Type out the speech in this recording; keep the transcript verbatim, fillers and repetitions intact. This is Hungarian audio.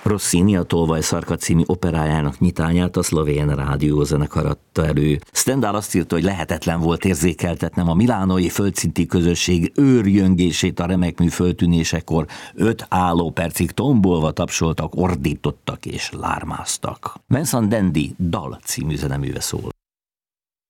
Rossini a Tolvaj Szarka című operájának nyitányát a szlovén rádiózenekar adta elő. Stendhal azt írta, hogy lehetetlen volt érzékeltetnem a milánói földszinti közösség őrjöngését a remek mű föltűnésekor. Öt álló percig tombolva tapsoltak, ordítottak és lármáztak. Vincent Dandy Dal című zeneműve szól.